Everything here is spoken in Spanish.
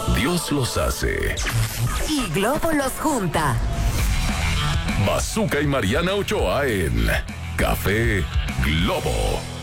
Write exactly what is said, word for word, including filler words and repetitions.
Dios los hace. Y Globo los junta. Bazooka y Mariana Ochoa en Café Globo.